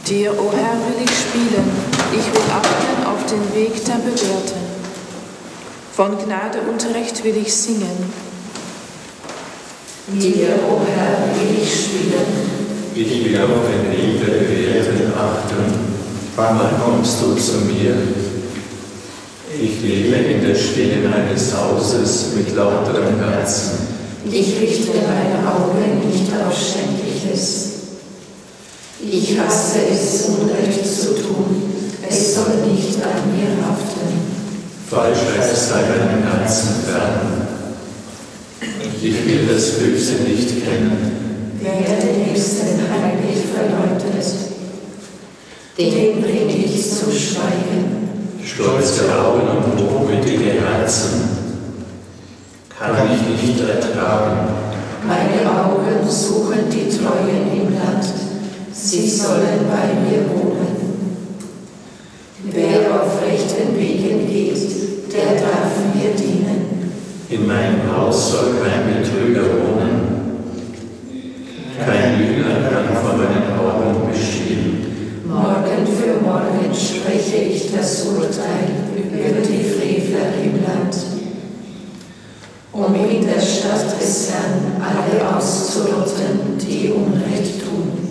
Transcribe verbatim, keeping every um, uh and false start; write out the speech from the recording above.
Dir, o Herr, will ich spielen, ich will achten auf den Weg der Bewährten. Von Gnade und Recht will ich singen. Dir, o Herr, will ich spielen. Ich will auf den Weg der Bewährten achten. Wann kommst du zu mir? Ich lebe in der Stille meines Hauses mit lauterem Herzen. Ich richte meine Augen nicht auf Schändliches. Ich hasse es, Unrecht zu tun. Es soll nicht an mir haften. Falschheit sei meinem Herzen fern. Ich will das Böse nicht kennen. Wer den Nächsten heimlich verleugnet, den bringe ich zum Schweigen. Stolze Augen und hochmütige Herzen kann ich nicht ertragen. Meine Augen suchen die Treuen im Land. Sie sollen bei mir wohnen. Wer auf rechten Wegen geht, der darf mir dienen. In meinem Haus soll kein Betrüger wohnen. Kein Lügner kann vor meinen Augen bestehen. Morgen für morgen spreche ich das Urteil über die Frevler im Land, um in der Stadt des Herrn alle auszurotten, die Unrecht tun.